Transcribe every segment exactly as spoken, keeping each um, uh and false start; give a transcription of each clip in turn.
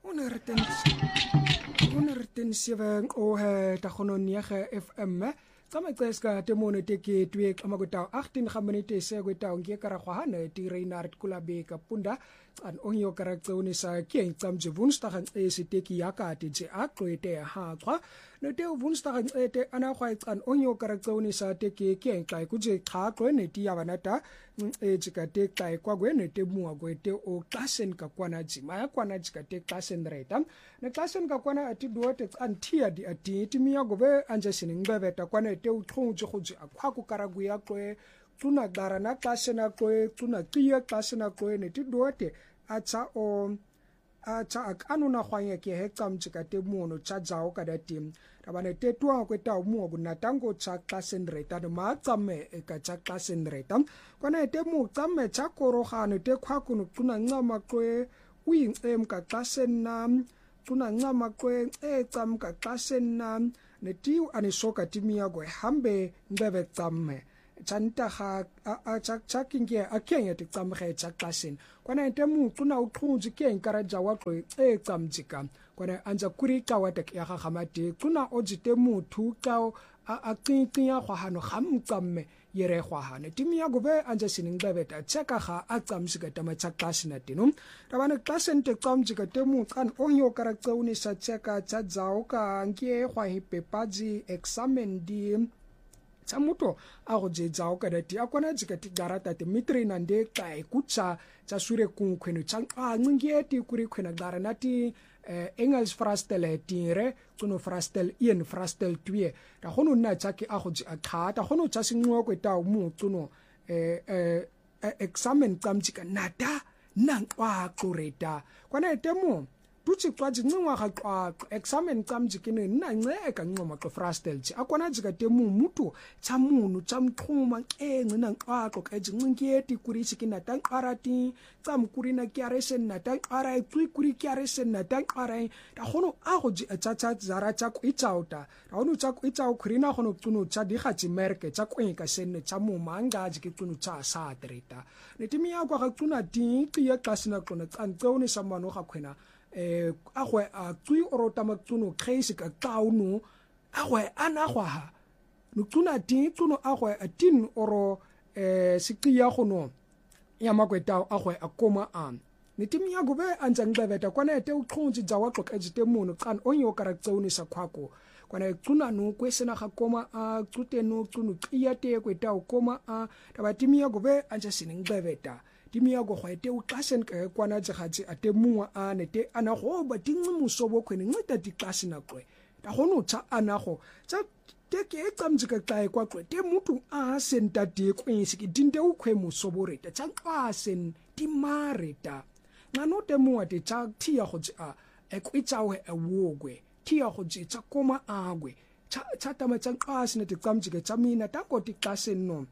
honderd sewe o he tagononege F M tsama tseska temone teke twek amagotao achttien gaminute se gotao ngekara khwana ti Reinhard Kulabe kapunda an onyo karaktsone sa ke tsamje woensdag en esiteki yaka ti je akwete ha kwa no te woensdag en ete ana khwa an onyo karaktsone sa teke ke kai kuje kha kwene ti yabanata e jika te kai kwa gwene te muwa gwete o klasen ka kwana jima ya kwana jika te klasen reta ne klasen ka kwana ati duote an tia di ati ti miya gobe anje siningwebeta kwana te uthonje kuje akwa ku karagu ya kwe tuna gara na klasen na kwe tuna kiya klasen na kwe ne ti duote acha o acha akanu na khwanye ke hekam jika te muno cha jao kada tim tabane te tuwa kweta muwa kuna tango cha klasen reta de ma tsame e ka cha klasen reta kwana te mu tsame cha korohano te kwa kunu tuna ngama kwe uing em ka klasen nam tuna ngama kwe e tsam ka klasen nam ne tiu anisoka timia go hambe ngebe tsame chanta ha a chak chakinge akenya te tsamge cha klasen kwana te mu tuna ukhunji ke nkaraja wa kwe e tsamjika kwana anja kuri ka wa tek ya ga gamate tuna ojite muthu ka a aqinqi ya khwahano gamtsamme yere khwahane timia go be anja siningabeta cheka ga a tsamsika tama cha klasina tino tabane klasen te tsamjika te mu kan onyo karaktsoni sa cheka cha jao ka nke khwa hipepaji examen di tsamuto a go je jao ka dati akona jika ti garata te mitri na nde kai kutsa tsa sure kun khweno tsa a ngingeti kuri khwena garana ti eh, Engels frastel tire tsono frastel ien frastel twie ta gono nna tsa ke a go a khata gono tsa singwa ko ta mu tsono eh, eh, examen tsamjika nata nang wa koreta kwana temo tutsi kwaji ngwa ga kwa examen tsamjikine nna ngeka ngoma ko frastel tsi akwana jika temu mutu tsamunu tsamthuma enci nang kwa ko ka jingingeti kuri sikina tang arati tsamkurina kyaresen na tang arai tui kuri kyaresen na tang arai ta gono a go ji tsa zara tsa ku itsauta ta gono tsa ku itsau kurina gono tsuno tsa di gatsi merke tsa ku enka senne tsa mu manga jike tsuno tsa sa treta ne timi ya kwa ga tsuna ti ya klasina kona tsantseone sa mano ga khwena eh agwe a tsui orota matsuno case ka taunu agwe ana gwa no tsuna ti tsuno agwe a tin oro eh sikia gono ya makweta agwe akoma an nitimi ya gobe anjangibeta kwana te ukhonji jawa xoka jite muno kan onyo karaktsoni sa khwako kwana tsuna no kwesena ga koma a tsute no tsunu qiya te kweta ukoma a tabatimi ya gobe anja siningibeta timia go khwete u klasen ka kwana jagatsi ate muwa ane te ana go ba tingwe musobo khwene ngita di klasina kwe ta gono tsa ana go tsa te ke tsamjika tsae kwa kwe te mutu a senta te kwesi ki dinde u khwe musobo reta tsa klasen ti mareta ngano te muwa te tsa tia go tsa e kwitsawe e wogwe tia go tsa koma agwe tsa tsa tama tsa klasina te tsamjika tsa mina ta ko ti klasen no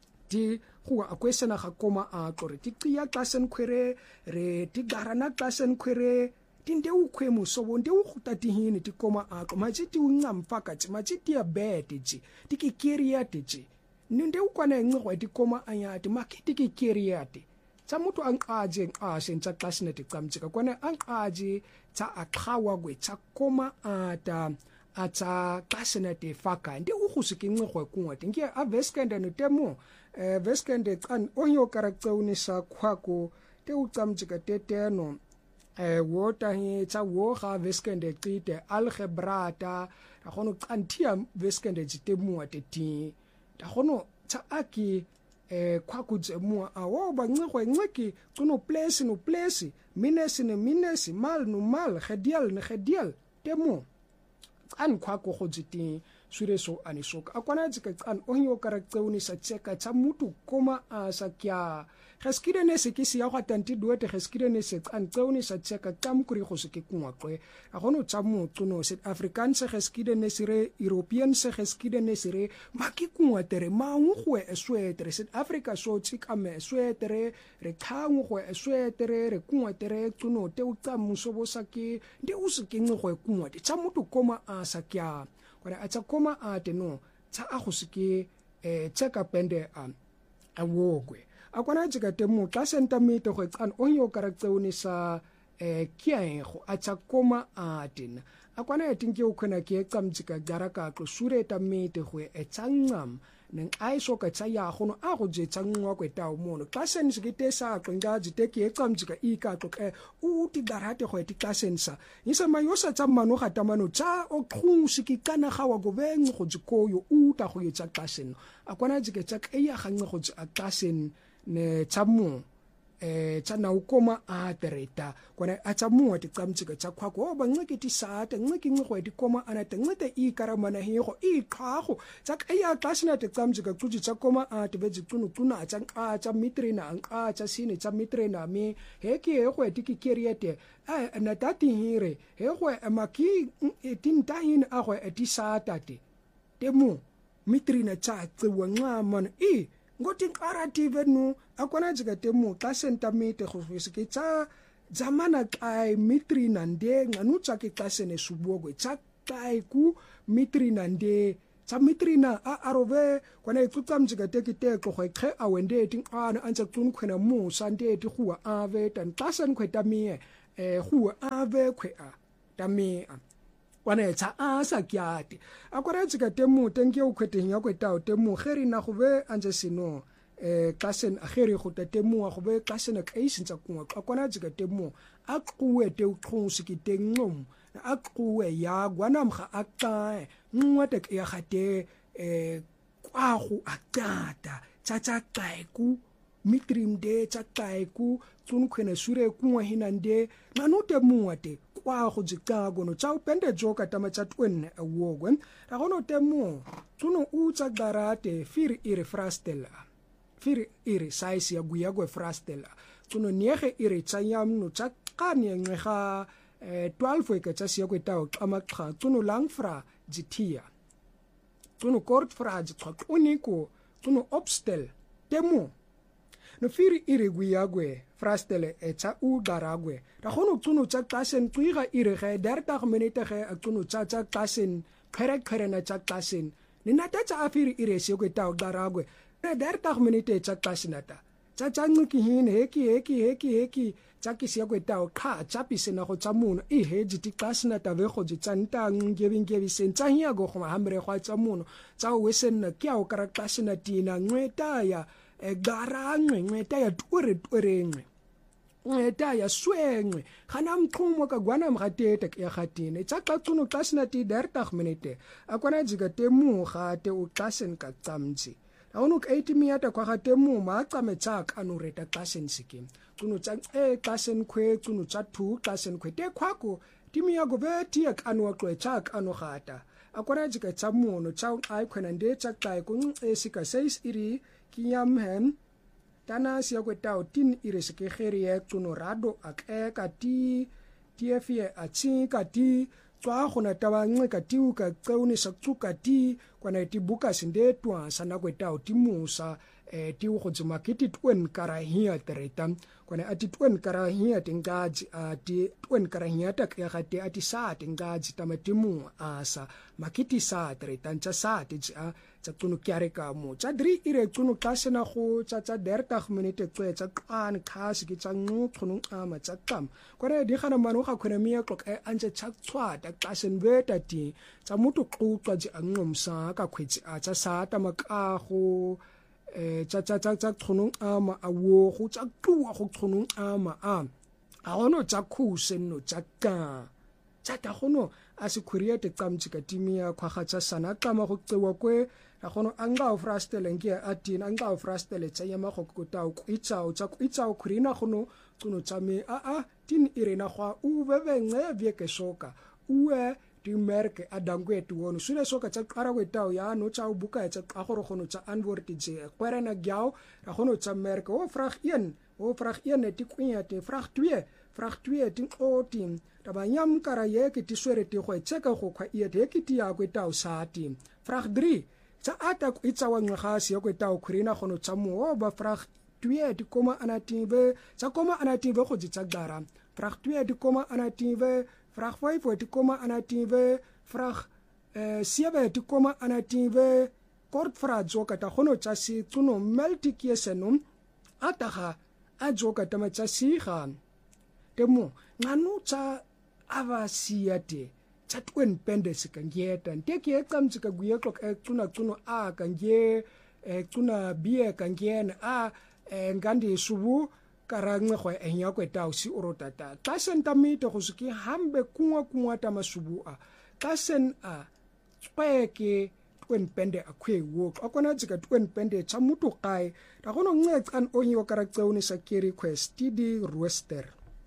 ti huwa akwesena ga koma a gore ti qiya klasen khwere re ti garana klasen khwere tinde u khwemo sobo nde u khutati hini ti koma a ko maji ti ungamfaka ti maji ti ya bete ji ti ki kiriate ji ninde u kwana ngqwa ti koma anya ti makiti ki kiriate tsa mutu an qaje a sentsa klasen ti tsamjika kwana an qaje tsa akhawa gwe tsa koma ata atsa klasen ti faka nde u khusiki ngqwa kunwa tinge a veskende no temo eh veskende kan onyo karaktsoni sa khwako te utsamjika teteno eh wota hi tsa wo ga veskende qite algebrata ta gono kantia veskende jitemu ateti ta gono tsa aki eh khwako jemu a wo ba ngqwe ngqeki tsono place no place minus ne minus mal no mal gedial ne gedial temo an khwako go jiti sureso anisoka akwana jika kan onyo karaktsoni sa cheka tsa mutu koma a sa kya geskide ne se ke se ya go tanti duete geskide ne se kan tsoni sa cheka tam kuri go se ke kunwa kwe a gono tsa mutu no South African se geskide ne sire European se geskide ne sire makikunwa tere maungwe eswetere South Africa so tsika me eswetere re khangwe eswetere re kunwa tere tsuno te utsa musobo sa ke ndi usike ngwe kunwa tsa mutu koma a sa kya kwana atsa koma ate no tsa a go seke eh tseka pende a a wogwe akwana jika temu tla senta mite go tsan onyo karaktsoni sa eh kiaego a tsa koma atin akwana yatinke ukhona ke camtsika garaka ko sureta mete go e tsangam neng aiso ka tsaya gono a go je tsangwa kweta umono klasen sikite sa qingaji teke ecamtsika ika xoke uti garate go eti klasensa isa mayosa tsa mano ga tamano tsa o khunsi ki kana gawa go beng go dzikoyo uta go yetsa klasen akwana jike tsa eya gangwe go tsa klasen ne tsamo eh tsana ukoma a tereta kona atsamu ati tsamtsika tsakhwako ba ncike ti sata ncike ncike ti koma ana te ncite i karamana higo i qhago tsakaya klasina te tsamtsika tsuji tsakoma a te betsi tsunu tsuna tsa a tsa mitrina a tsa sine tsa mitrina me heke hego ti ki keriete a na tati hire hego maki tintahin a go eti sata te temu mitrina tsa tsewa nqamana i ngoti qarative nu akona jika temu xa sentamete go fisike tsa zamana kai mitrina nde nganu tsa ke xa sene subogwe tsa kai ku mitrina nde tsa mitrina a arove kwana itsutsa mjika teke teko go khe awende tinqana antsa tsun khwena mu sande ti huwa ave tan xa sen khweta mie eh huwa ave khwe a tami a kwana etsa a sa kyate akora tsika temu tenke o khwete nya kweta o temu kheri na go be anje sino eh klasen a kheri go temu go be klasen a kaisen tsa kunga akona tsika temu a kuwe te o khonsi ki tengom a kuwe ya gwana mga aka nwate ya gate eh kwago a tata tsa tsa kaiku mitrimde tsa kaiku tsunkhwena sure kunwa hinande manute muwate kwa go jikago no tsa upende joka tama tsa twenne awogwen ra gono temu tsuno utsa garate fir ire frastela fir ire size ya guyago frastela tsuno niege ire tsayam no tsa kanye ngega eh twelve ke tsa siya kwetao xamakha tsuno langfra jithia tsuno kort fra jitswa uniko tsuno obstel temu no firi ire guyagwe frastele etsa u garagwe ra gono tsuno tsa klasen tsuiga ire ge dertig minute ge a tsuno tsa tsa klasen khere khere na tsa klasen ni nata tsa afiri ire se go ta garagwe re dertig minute tsa klasen ata tsa tsa nki hin heki heki heki heki tsa ki se go ta kha tsa pisena go tsa muno e heji ti klasen ata ve go tsa ntang ngeving gevi sentsa hiya go go hamre go tsa muno tsa wesen na kya o kara klasen atina ngweta ya e garangwe ngweta ya twere twerengwe ngweta ya swengwe khana mqhumo ka gwana mgatete ke gatine tsa ka tsuno klasina ti dertig minute akwana jika temu gate o klasen ka tsamtsi awonu ka eighty miata kwa gate mu ma tsame tsa ka no reta klasen sikim tsuno tsa e klasen khwe tsuno tsa two klasen khwe te khwako timi ya go beti ya kanwa kwe tsa ka no gata akwana jika tsa mu no tsa ai khwena nde tsa kai ku esika seis iri kiam hem tana siya kwetao tin iresike kherie tsuno rado ake ka ti tfie a tsi ka ti tswa gona taba nngwe ka ti u ka tseune sa tsuka ti kwana ti buka sinde twa sana kwetao ti musa eh ti go tsuma kiti twen kara hia tereta kwana ati twen kara hia tingaji ati twen kara hia ta ka gate ati sa tingaji tamatimu asa makiti sa tereta tsa sa ti a tsa tsuno kyare ka mo tsa dri ire tsuno klasena go tsa tsa dertig minute tse tsa kan khasi ki tsa ngu tsuno ama tsa kam kwana di gana mano ga khona mia klok e anje tsa tswa ta klasen beta ti tsa mutu qutwa ji angomsa ka khwetsi a tsa sa ta makago eh tsa tsa tsa tsa tsono ama awo go tsa tluwa go tsono ama a a ono tsa khuse no tsa ka tsa ta gono a se khuriete tsamtsika timia khwaga tsa sana kama go tsewa kwe a gono anga o frastele nge atina anga o frastele tsa yama go kota o itsao tsa itsao khurina gono tsono tsa me a a tin irena gwa u bebe nge vieke soka uwe di merke adangwe tu wono sule soka tsa qara wetao ya no tsa buka tsa agoro gono tsa anworti tse kwerena gyao ra gono tsa merke o frag een o frag een ti kwenya te frag twee frag twee ti oting taba nyam kara ye ke ti swere ti go tseka go khwa ye te ke ti ya kwetao sa ti frag three tsa ata ku itsawa ngga se kwetao khurina gono tsa mo o ba frag twee ti koma anative tsa koma anative go tsa gara frag twee ti koma anative Vraag vijf wordt koma anative, vraag zeven uh, koma anative, kort vraag zoka ta hono chasi tuno melti kiesenum, ataha a zoka ta machasi gaan. temo nganu tsa avasiyate chatwen pende sikangeta nteki ecamtsika guyexok ecuna cuno a kanje ecuna bie kangena a ngandi subu karangwe go enya kweta si orotata tlasen tamite go se ke hambe kungwa kungwa ta masubu a tlasen a tsweke twen pende akwe wo akona tsika twen pende tsa mutu kai ta gono ngexan onyo karakteuni sa ke request di roster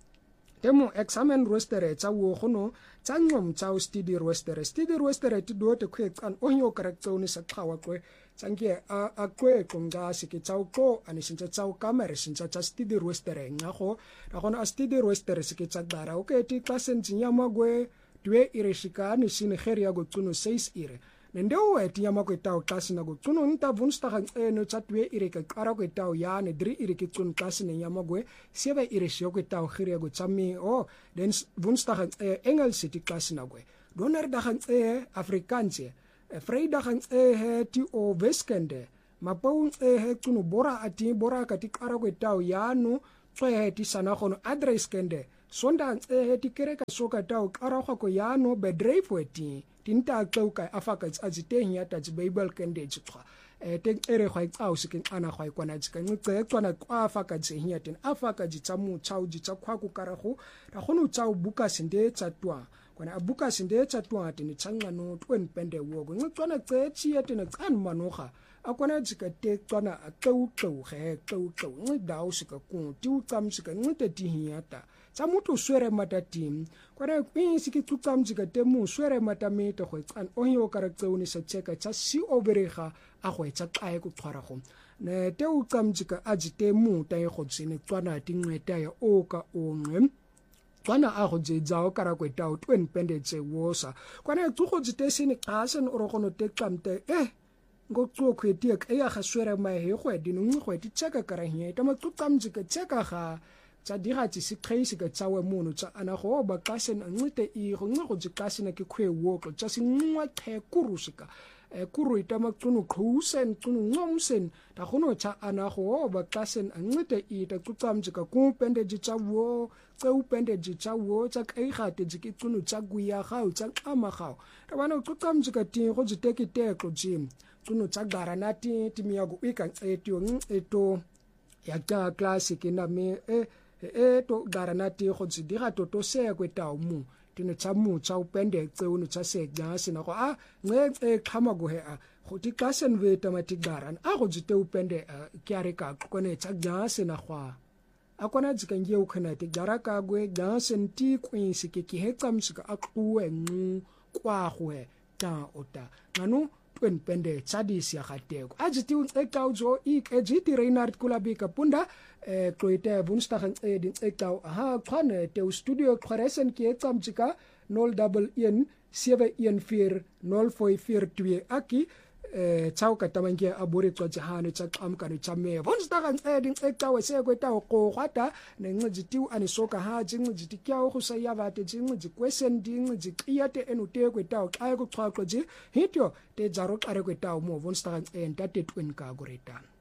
temo examen roster tsa wo gono tsa ngom tsa stidi roster stidi roster ti do te kwexan onyo karakteuni sa xawa kwe tsange a a kwe konga se ke tsa ko ani sintsha tsa kamera sintsha tsa stidi roster ngago ta gono a stidi roster se ke tsa dara o ke ti klasen tsinya magwe dwe ire shikani sine geria go tsuno seis ire nendeo eti yama kwetao klasi na go tsuno nta vunstaga eno tsa dwe ire ka kara kwetao ya ne dri ire ke tsun klasi ne yama gwe sebe ire shio kwetao geria go tsami o den vunstaga engels ti klasi na gwe donderdag e afrikaanse vrydag e he ti o weskende mapau e he tsuno bora ati bora ka ti kara kwetao ya no tsoe ti sana gono address kende sonda e ti kereka soka tao kara go ya no bedrive weti tinta tloka afaka aziteng ya tsa bible kende tswa e te ere khwa tsaw se ke ana khwa ikwana tsika ngce tswana kwa afaka tseng ya ten afaka ditsa mu tsau ditsa khwa ku karago ra gono tsau buka sinde tsa twa kwana abuka sinde tsa twa ten tsanga no twen pende wo go ngtswana tse tsi ya ten tsan manoga akwana tsika te tswana a tlau tlau ge tlau tlau ngdaw se ka ku ti u tsam se ka ngte ti hiata tsa motho swere matatim kwana kwin se ke tsutsam tsika te mu swere matamete go tsan onyo karakteuni sa tseka tsa si overega a go tsa qae ku tshwara go ne te u tsamtsika a jite mu ta go tsene tswana tingweta ya o ka onwe tswana a go je jao karakweta o twen pende tse wosa kwana tsugo jite sine qasen oro gono te tsamte eh ngo tso khweti ka ya ga swere mai he go di nngwe go di tseka karahnya ta ma tsamtsika tseka ga tsa dirati se kreisi ka tsawe mono tsa ana go ba kasen ngite I go ngo go kasena ke khwe wo go tsa singwa the kurusika e kuru itama tunu khusen tunu ngomsen ta gono tsa ana go ba kasen ngite I ta tsamtsika ku pende ji tsa wo tsa u pende ji tsa wo tsa kai gate ji ke tunu tsa guya ga tsa qama ga ta bana tsamtsika ti go ji teke teko jim tunu tsa gara nati timiyago ika etio eto ya ta classic na me e e to garanati go tse dira toto se kweta mu tino tsa mu tsa upende tse unu tsa se ja sina go a nge e khama go he a go ti kasen ve tamatic garan a go jite upende kyare ka kone tsa ja sina gwa a kona tsika nge u khana ti gara ka gwe ja senti kwin se ke ki he tsamsika a kuwe ngu kwa go he ta ota nganu twen pende tsadisi ya gateko a jiti un ekau jo ik e jiti Reinhard Kulabika punda e kloite woensdag e din ekau aha kwane te studio kwaresen ki tsamtsika nol one one seven one four nol four four two aki e tsau ka tamange abore tswa jahane tsa qamkane tsa me woensdag e din ekau se kweta go gwata ne ngijiti ani soka ha jingijiti kya go sa ya bate jingiji question ding jiqiyate enu te kweta xa go xwaqo ji hityo te jaro qare kweta mo woensdag e ntate twin ka goreta